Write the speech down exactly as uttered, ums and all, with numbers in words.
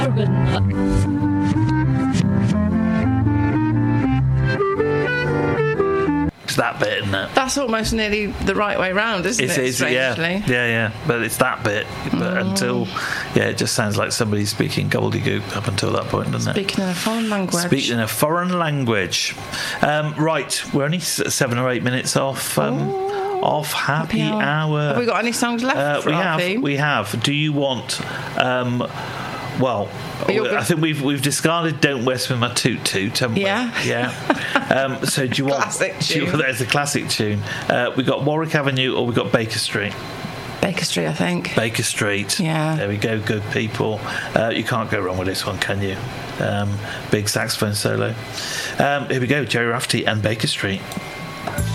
It's that bit, isn't it? That's almost nearly the right way round, isn't it? It is, yeah, yeah, yeah. But it's that bit. But Mm. until, yeah, it just sounds like somebody speaking gobbledygook up until that point, doesn't it? Speaking in a foreign language. Speaking in a foreign language. Um, right, we're only s- seven or eight minutes off. Um, off happy, Happy hour. hour. Have we got any songs left Uh, for we our have. theme? We have. Do you want? Um, well, you're I good- think we've we've discarded "Don't West with My Toot Toot," haven't we? Yeah. Yeah. Um, so do you want? Classic do you- tune. There's a classic tune. Uh, we got Warwick Avenue, or we got Baker Street. Baker Street, I think. Baker Street. Yeah. There we go, good people. Uh, you can't go wrong with this one, can you? Um, big saxophone solo. Um, here we go, Jerry Rafferty and Baker Street.